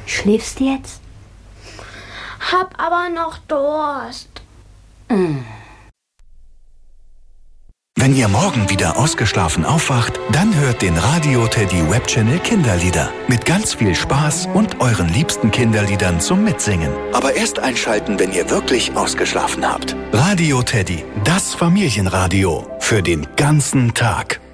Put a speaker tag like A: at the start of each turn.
A: Schläfst du jetzt?
B: Hab aber noch Durst.
C: Wenn ihr morgen wieder ausgeschlafen aufwacht, dann hört den Radio Teddy Webchannel Kinderlieder. Mit ganz viel Spaß und euren liebsten Kinderliedern zum Mitsingen. Aber erst einschalten, wenn ihr wirklich ausgeschlafen habt. Radio Teddy, das Familienradio. Für den ganzen Tag.